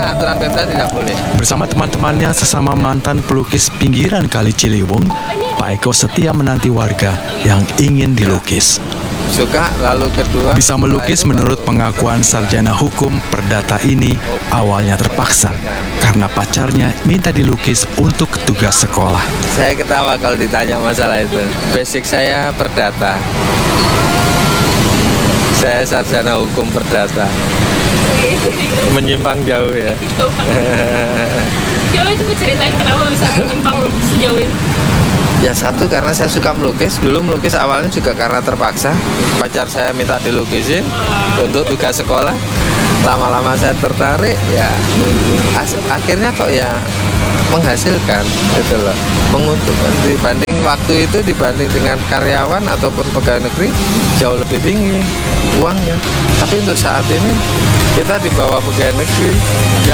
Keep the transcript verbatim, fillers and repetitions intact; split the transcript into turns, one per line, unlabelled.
aturan Pemda tidak boleh.
Bersama teman-temannya sesama mantan pelukis pinggiran Kali Ciliwung, Pak Eko setia menanti warga yang ingin dilukis.
Suka, lalu kedua
Bisa melukis menurut pengakuan sarjana hukum perdata ini awalnya terpaksa karena pacarnya minta dilukis untuk tugas sekolah.
saya ketawa kalau ditanya masalah itu. Basic saya perdata. Saya sarjana hukum perdata. Menyimpang jauh ya.
Coba itu ceritain kenapa bisa menyimpang sejauh ini.
Ya satu karena saya suka melukis. Dulu melukis awalnya juga karena terpaksa. Pacar saya minta dilukisin untuk tugas sekolah. Lama-lama saya tertarik, ya as- akhirnya kok ya menghasilkan gitu loh, menguntungkan dibanding waktu itu, dibanding dengan karyawan ataupun pegawai negeri jauh lebih tinggi uangnya. Tapi untuk saat ini kita di bawah pegawai negeri, ya